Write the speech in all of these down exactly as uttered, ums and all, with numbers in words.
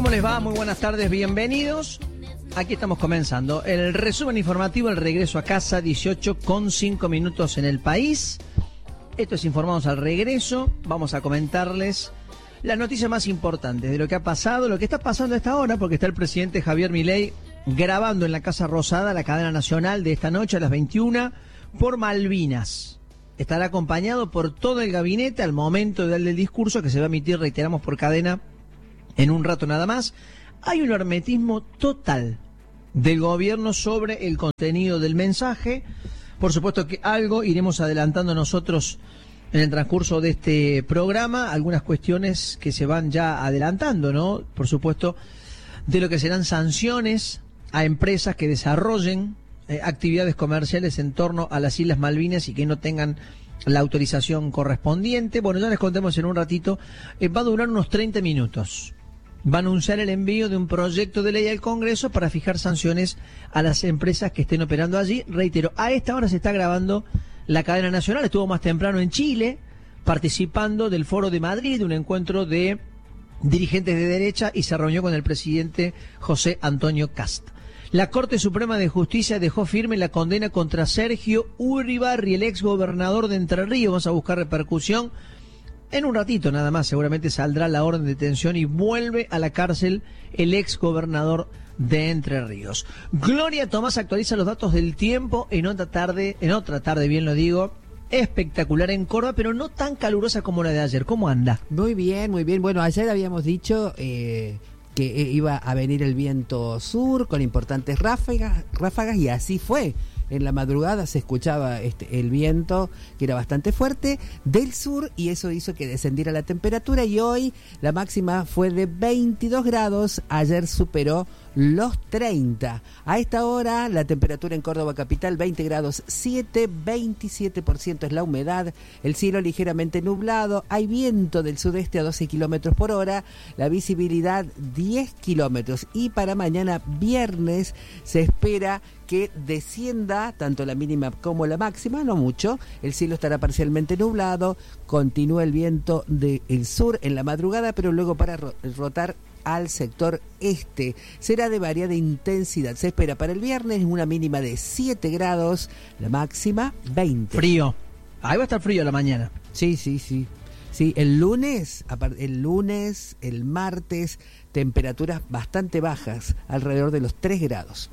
¿Cómo les va? Muy buenas tardes, bienvenidos. Aquí estamos comenzando el resumen informativo, el regreso a casa, dieciocho con cinco minutos en el país. Esto es Informados al Regreso. Vamos a comentarles las noticias más importantes de lo que ha pasado, lo que está pasando a esta hora, porque está el presidente Javier Milei grabando en la Casa Rosada, la cadena nacional de esta noche a las veintiuna, por Malvinas. Estará acompañado por todo el gabinete al momento del, del discurso que se va a emitir, reiteramos, por cadena en un rato nada más. Hay un hermetismo total del gobierno sobre el contenido del mensaje. Por supuesto que algo iremos adelantando nosotros en el transcurso de este programa, algunas cuestiones que se van ya adelantando, ¿no? Por supuesto, de lo que serán sanciones a empresas que desarrollen eh, actividades comerciales en torno a las Islas Malvinas y que no tengan la autorización correspondiente. Bueno, ya les contemos en un ratito. Eh, va a durar unos treinta minutos. Va a anunciar el envío de un proyecto de ley al Congreso para fijar sanciones a las empresas que estén operando allí. Reitero, a esta hora se está grabando la cadena nacional. Estuvo más temprano en Chile, participando del Foro de Madrid, de un encuentro de dirigentes de derecha, y se reunió con el presidente José Antonio Kast. La Corte Suprema de Justicia dejó firme la condena contra Sergio Uribarri, el ex gobernador de Entre Ríos. Vamos a buscar repercusión. En un ratito nada más seguramente saldrá la orden de detención y vuelve a la cárcel el ex gobernador de Entre Ríos. Gloria Tomás actualiza los datos del tiempo en otra tarde, en otra tarde, bien lo digo, espectacular en Córdoba, pero no tan calurosa como la de ayer. ¿Cómo anda? Muy bien, muy bien. Bueno, ayer habíamos dicho eh, que iba a venir el viento sur con importantes ráfagas, ráfagas y así fue. En la madrugada se escuchaba este, el viento, que era bastante fuerte, del sur, y eso hizo que descendiera la temperatura, y hoy la máxima fue de veintidós grados, ayer superó los treinta. A esta hora la temperatura en Córdoba capital veinte grados siete, veintisiete por ciento es la humedad, el cielo ligeramente nublado, hay viento del sudeste a doce kilómetros por hora, la visibilidad diez kilómetros, y para mañana viernes se espera que descienda tanto la mínima como la máxima, no mucho, el cielo estará parcialmente nublado, continúa el viento del sur en la madrugada, pero luego para rotar al sector este. Será de variada intensidad. Se espera para el viernes una mínima de siete grados, la máxima veinte. Frío. Ahí va a estar frío la mañana. Sí, sí, sí. Sí, el lunes, el lunes, el martes, temperaturas bastante bajas, alrededor de los tres grados.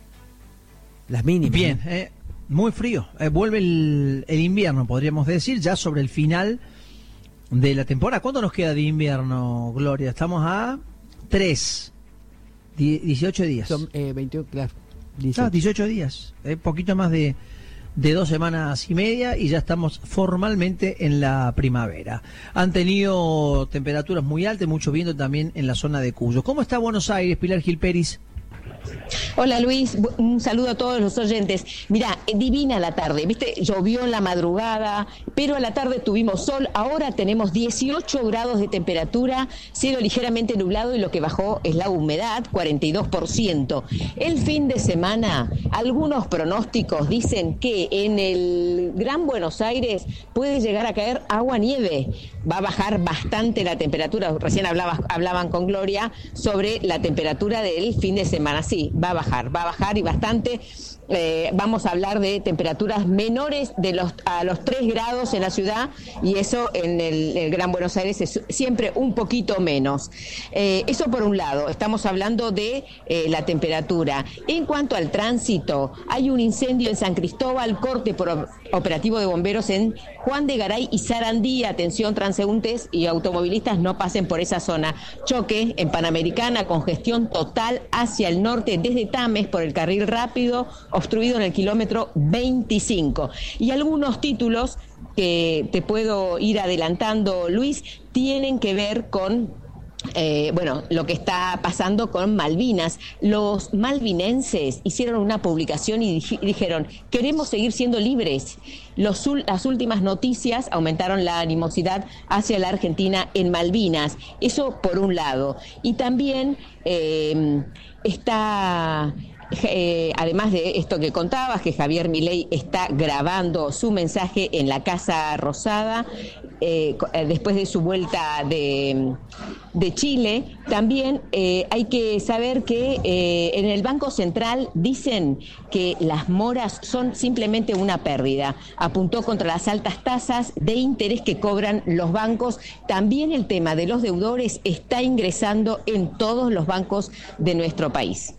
Las mínimas. Bien, eh, muy frío. Eh, vuelve el, el invierno, podríamos decir, ya sobre el final de la temporada. ¿Cuánto nos queda de invierno, Gloria? Estamos a tres, dieciocho días. Son eh, veintiuno, claro. dieciocho, ah, dieciocho días. Un eh, poquito más de, de dos semanas y media y ya estamos formalmente en la primavera. Han tenido temperaturas muy altas, mucho viento también en la zona de Cuyo. ¿Cómo está Buenos Aires, Pilar Gil Peris? Hola Luis, un saludo a todos los oyentes. Mirá, divina la tarde, viste, llovió en la madrugada, pero a la tarde tuvimos sol, ahora tenemos dieciocho grados de temperatura, cielo ligeramente nublado y lo que bajó es la humedad, cuarenta y dos por ciento. El fin de semana, algunos pronósticos dicen que en el Gran Buenos Aires puede llegar a caer agua-nieve, va a bajar bastante la temperatura, recién hablabas, hablaban con Gloria sobre la temperatura del fin de semana, sí, va a bajar, va a bajar y bastante. Eh, vamos a hablar de temperaturas menores de los a los tres grados en la ciudad, y eso en el, el Gran Buenos Aires es siempre un poquito menos. Eh, eso por un lado, estamos hablando de eh, la temperatura. En cuanto al tránsito, hay un incendio en San Cristóbal, corte por operativo de bomberos en Juan de Garay y Sarandí. Atención, transeúntes y automovilistas, no pasen por esa zona. Choque en Panamericana, congestión total hacia el norte desde Tames por el carril rápido, obstruido en el kilómetro veinticinco. Y algunos títulos que te puedo ir adelantando, Luis, tienen que ver con Eh, bueno, lo que está pasando con Malvinas. Los malvinenses hicieron una publicación y dij- dijeron, queremos seguir siendo libres. Los, las últimas noticias aumentaron la animosidad hacia la Argentina en Malvinas. Eso por un lado. Y también eh, está Eh, además de esto que contabas, que Javier Milei está grabando su mensaje en la Casa Rosada, eh, después de su vuelta de, de Chile, también eh, hay que saber que eh, en el Banco Central dicen que las moras son simplemente una pérdida. Apuntó contra las altas tasas de interés que cobran los bancos. También el tema de los deudores está ingresando en todos los bancos de nuestro país.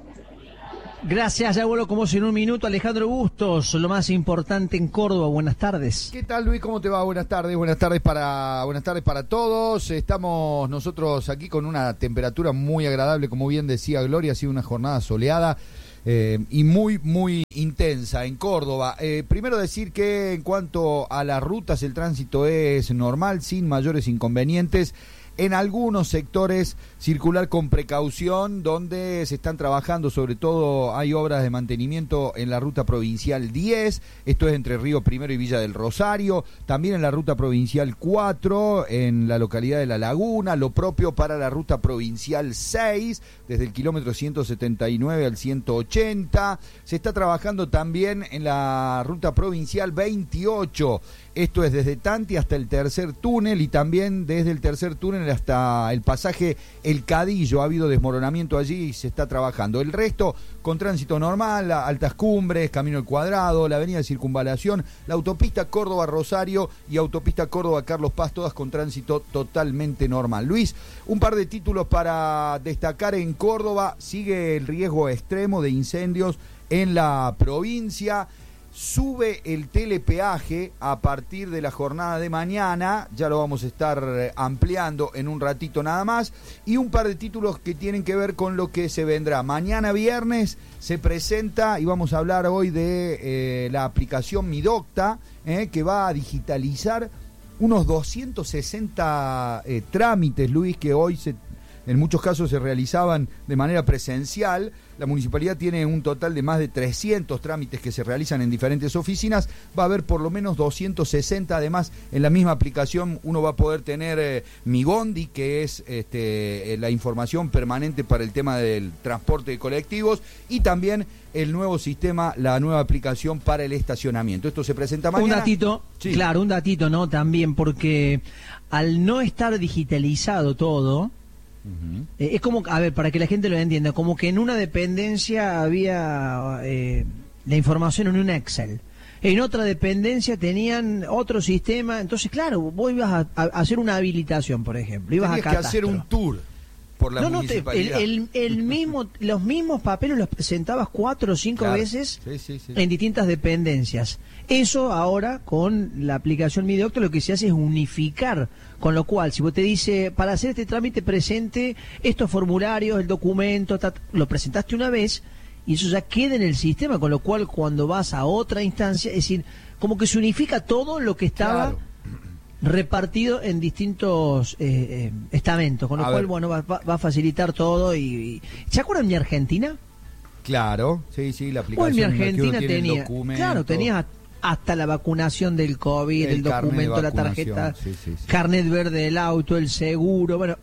Gracias, ya vuelvo como si en un minuto. Alejandro Bustos, lo más importante en Córdoba. Buenas tardes. ¿Qué tal, Luis? ¿Cómo te va? Buenas tardes, buenas tardes para buenas tardes para todos. Estamos nosotros aquí con una temperatura muy agradable, como bien decía Gloria, ha sido una jornada soleada eh, y muy, muy intensa en Córdoba. Eh, primero decir que en cuanto a las rutas, el tránsito es normal, sin mayores inconvenientes. En algunos sectores circular con precaución, donde se están trabajando, sobre todo hay obras de mantenimiento en la ruta provincial diez, esto es entre Río Primero y Villa del Rosario, también en la ruta provincial cuatro, en la localidad de La Laguna, lo propio para la ruta provincial seis, desde el kilómetro ciento setenta y nueve al ciento ochenta, se está trabajando también en la ruta provincial veintiocho, esto es desde Tanti hasta el tercer túnel y también desde el tercer túnel hasta el pasaje El Cadillo. Ha habido desmoronamiento allí y se está trabajando. El resto con tránsito normal, Altas Cumbres, Camino al Cuadrado, la avenida de Circunvalación, la autopista Córdoba-Rosario y autopista Córdoba-Carlos Paz, todas con tránsito totalmente normal. Luis, un par de títulos para destacar en Córdoba. Sigue el riesgo extremo de incendios en la provincia. Sube el telepeaje a partir de la jornada de mañana, ya lo vamos a estar ampliando en un ratito nada más, y un par de títulos que tienen que ver con lo que se vendrá. Mañana viernes se presenta, y vamos a hablar hoy de eh, la aplicación Mi Docta, eh, que va a digitalizar unos doscientos sesenta eh, trámites, Luis, que hoy se en muchos casos se realizaban de manera presencial. La municipalidad tiene un total de más de trescientos trámites que se realizan en diferentes oficinas. Va a haber por lo menos doscientos sesenta. Además, en la misma aplicación uno va a poder tener eh, Mi Bondi, que es este, eh, la información permanente para el tema del transporte de colectivos, y también el nuevo sistema, la nueva aplicación para el estacionamiento. Esto se presenta mañana. Un datito, sí. Claro, un datito, ¿no? También porque al no estar digitalizado todo, Uh-huh. Eh, es como, a ver, para que la gente lo entienda, como que en una dependencia había eh, la información en un Excel, en otra dependencia tenían otro sistema, entonces claro, vos ibas a, a hacer una habilitación, por ejemplo, ibas Tenías a que hacer un tour por la no, no, te, el, el, el mismo, los mismos papeles los presentabas cuatro o cinco claro. veces sí, sí, sí. en distintas dependencias. Eso ahora con la aplicación Mi Docta lo que se hace es unificar, con lo cual si vos te dice para hacer este trámite presente estos formularios, el documento, ta, lo presentaste una vez y eso ya queda en el sistema, con lo cual cuando vas a otra instancia, es decir, como que se unifica todo lo que estaba claro. repartido en distintos eh, eh, estamentos, con lo a cual ver. bueno va, va a facilitar todo. y, y ¿se acuerdan de Argentina? Claro, sí, sí, la aplicación. Hoy mi Argentina tenía, claro, tenías hasta la vacunación del COVID, el, el documento, la tarjeta, sí, sí, sí. carnet verde del auto, el seguro, bueno,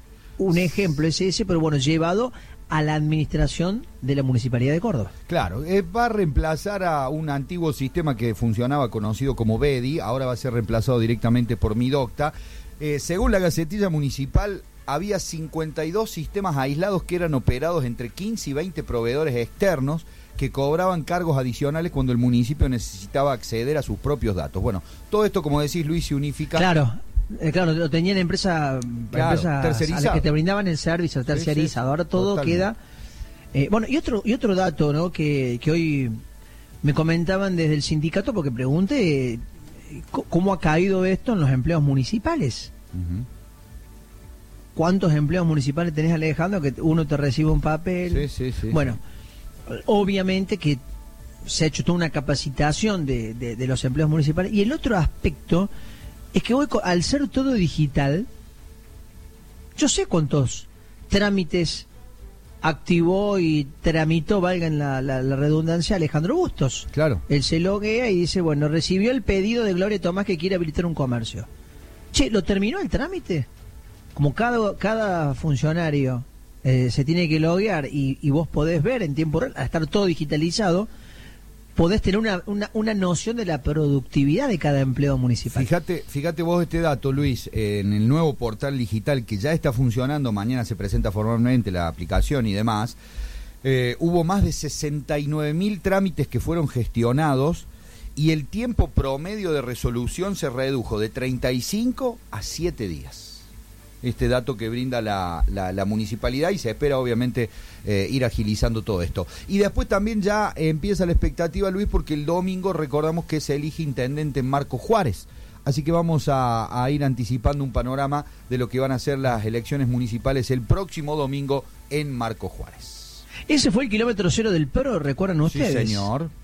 un ejemplo es ese, pero bueno, llevado a la administración de la Municipalidad de Córdoba. Claro, eh, va a reemplazar a un antiguo sistema que funcionaba conocido como B E D I, ahora va a ser reemplazado directamente por Mi Docta. Eh, según la Gacetilla Municipal, había cincuenta y dos sistemas aislados que eran operados entre quince y veinte proveedores externos que cobraban cargos adicionales cuando el municipio necesitaba acceder a sus propios datos. Bueno, todo esto, como decís, Luis, se unifica. Claro, eh, claro, lo tenían empresa, claro, empresas a las que te brindaban el servicio terciarizado. Sí, sí, ahora todo totalmente. queda. Eh, bueno, y otro y otro dato, ¿no? Que, que hoy me comentaban desde el sindicato, porque pregunté eh, cómo ha caído esto en los empleos municipales. Uh-huh. ¿Cuántos empleos municipales tenés, Alejandro, que uno te recibe un papel? Sí, sí, sí. Bueno, obviamente que se ha hecho toda una capacitación de, de, de los empleos municipales. Y el otro aspecto es que hoy, al ser todo digital, yo sé cuántos trámites activó y tramitó, valga en la, la, la redundancia, Alejandro Bustos. Claro. Él se loguea y dice, bueno, recibió el pedido de Gloria Tomás que quiere habilitar un comercio. Che, ¿lo terminó el trámite? Como cada, cada funcionario eh, se tiene que loguear y, y vos podés ver en tiempo real, al estar todo digitalizado, podés tener una, una, una noción de la productividad de cada empleado municipal. Fíjate, fíjate vos este dato, Luis, eh, en el nuevo portal digital que ya está funcionando, mañana se presenta formalmente la aplicación y demás, eh, hubo más de sesenta y nueve mil trámites que fueron gestionados y el tiempo promedio de resolución se redujo de treinta y cinco a siete días. Este dato que brinda la, la, la municipalidad y se espera obviamente eh, ir agilizando todo esto. Y después también ya empieza la expectativa, Luis, porque el domingo recordamos que se elige intendente en Marcos Juárez. Así que vamos a, a ir anticipando un panorama de lo que van a ser las elecciones municipales el próximo domingo en Marcos Juárez. Ese fue el kilómetro cero del P R O, ¿recuerdan ustedes? Sí, señor.